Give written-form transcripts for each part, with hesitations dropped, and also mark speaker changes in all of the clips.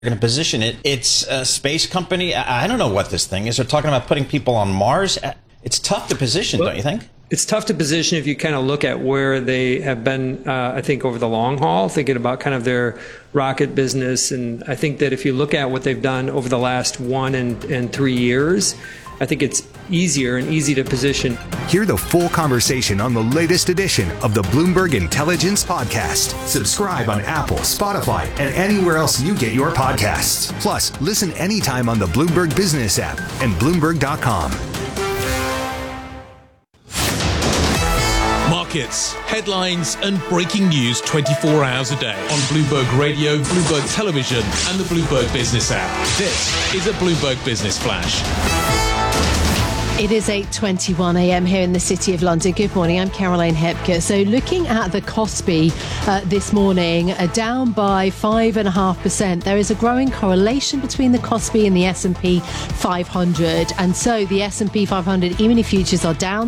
Speaker 1: going to position it. It's a space company. I don't know what this thing is. They're talking about putting people on Mars. It's tough to position, don't you think?
Speaker 2: It's tough to position if you kind of look at where they have been, I think, over the long haul, thinking about kind of their rocket business. And I think that if you look at what they've done over the last 1 and 3 years, I think it's easier and easy to position.
Speaker 3: Hear the full conversation on the latest edition of the Bloomberg Intelligence Podcast. Subscribe on Apple, Spotify, and anywhere else you get your podcasts. Plus, listen anytime on the Bloomberg Business app and Bloomberg.com.
Speaker 4: Markets, headlines, and breaking news 24 hours a day on Bloomberg Radio, Bloomberg Television, and the Bloomberg Business app. This is a Bloomberg Business Flash.
Speaker 5: It is 8:21 a.m. here in the City of London. Good morning, I'm Caroline Hepker. So looking at the Kospi this morning, down by 5.5%. There is a growing correlation between the Kospi and the S&P 500. And so the S&P 500 E-mini futures are down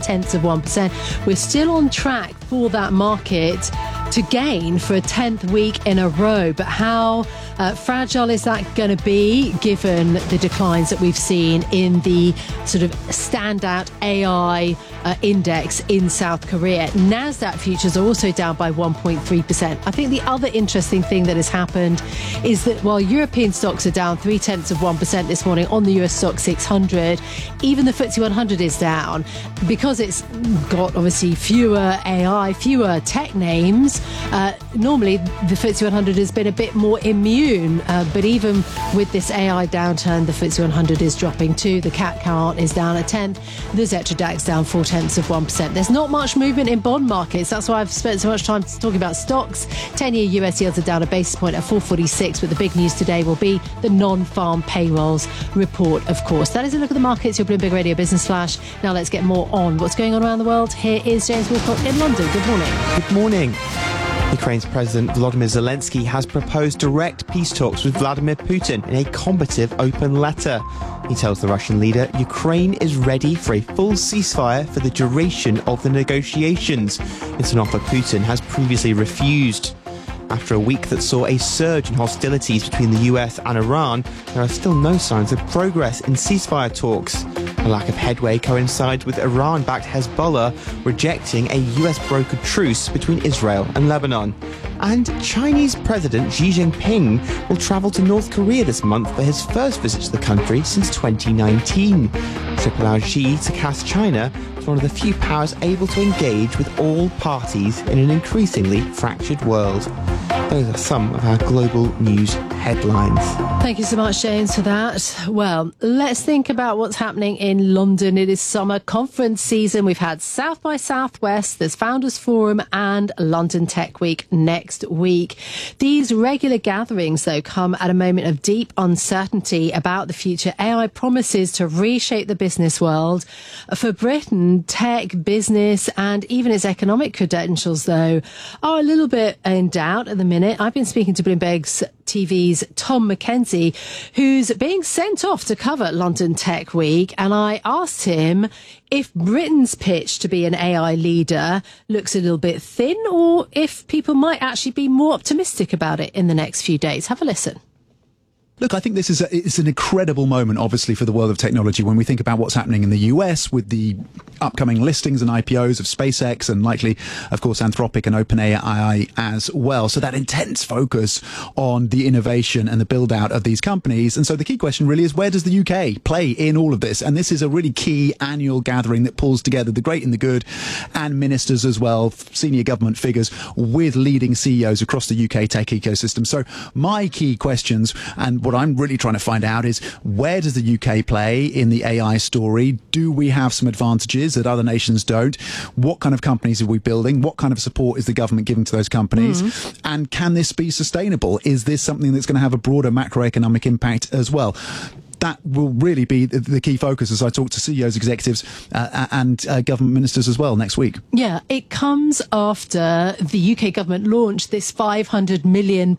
Speaker 5: 0.7%. We're still on track for that market to gain for a 10th week in a row. But how fragile is that going to be given the declines that we've seen in the sort of standout AI index in South Korea? Nasdaq futures are also down by 1.3%. I think the other interesting thing that has happened is that while European stocks are down 0.3% this morning on the US stock 600, even the FTSE 100 is down because it's got obviously fewer AI, fewer tech names. Normally the FTSE 100 has been a bit more immune, but even with this AI downturn, the FTSE 100 is dropping too. The CAC count is down 1/10. The Xetra DAX down 0.4%. There's not much movement in bond markets. That's why I've spent so much time talking about stocks. 10-year US yields are down a basis point at 4.46, but the big news today will be the non-farm payrolls report, of course. That is a look at the markets, your Bloomberg Radio Business Flash. Now let's get more on what's going on around the world. Here is James Walcott in London. Good morning.
Speaker 6: Good morning. Ukraine's President Volodymyr Zelensky has proposed direct peace talks with Vladimir Putin in a combative open letter. He tells the Russian leader Ukraine is ready for a full ceasefire for the duration of the negotiations. It's an offer Putin has previously refused. After a week that saw a surge in hostilities between the US and Iran, there are still no signs of progress in ceasefire talks. A lack of headway coincides with Iran-backed Hezbollah rejecting a US-brokered truce between Israel and Lebanon. And Chinese President Xi Jinping will travel to North Korea this month for his first visit to the country since 2019. Trip allows Xi to cast China as one of the few powers able to engage with all parties in an increasingly fractured world. Those are some of our global news headlines.
Speaker 5: Thank you so much, James, for that. Well, let's think about what's happening in London. It is summer conference season. We've had South by Southwest, there's Founders Forum and London Tech Week next week. These regular gatherings, though, come at a moment of deep uncertainty about the future. AI promises to reshape the business world. For Britain, tech, business and even its economic credentials, though, are a little bit in doubt at the minute. I've been speaking to Bloomberg's TV's Tom Mackenzie, who's being sent off to cover London Tech Week, and I asked him if Britain's pitch to be an AI leader looks a little bit thin, or if people might actually be more optimistic about it in the next few days. Have a listen.
Speaker 7: Look, I think this is it's an incredible moment, obviously, for the world of technology when we think about what's happening in the US with the upcoming listings and IPOs of SpaceX and likely, of course, Anthropic and OpenAI as well. So that intense focus on the innovation and the build out of these companies. And so the key question really is, where does the UK play in all of this? And this is a really key annual gathering that pulls together the great and the good and ministers as well, senior government figures with leading CEOs across the UK tech ecosystem. So my key questions, and what I'm really trying to find out, is where does the UK play in the AI story? Do we have some advantages that other nations don't? What kind of companies are we building? What kind of support is the government giving to those companies? And can this be sustainable? Is this something that's going to have a broader macroeconomic impact as well? That will really be the key focus as I talk to CEOs, executives and government ministers as well next week.
Speaker 5: Yeah, it comes after the UK government launched this £500 million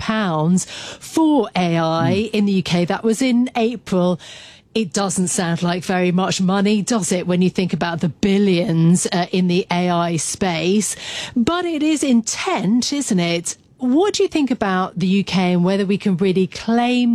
Speaker 5: for AI in the UK. That was in April. It doesn't sound like very much money, does it, when you think about the billions in the AI space? But it is intent, isn't it? what do you think about the UK and whether we can really claim